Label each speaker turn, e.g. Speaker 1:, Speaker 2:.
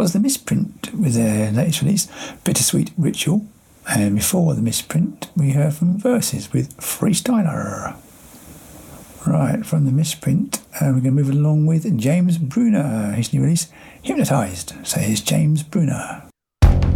Speaker 1: was the Misprint with their latest release, Bittersweet Ritual. And before the Misprint, we heard from Versus with Freestyler. Right, from the Misprint, we're going to move along with James Bruner, his new release, Hypnotised. So here's James Bruner.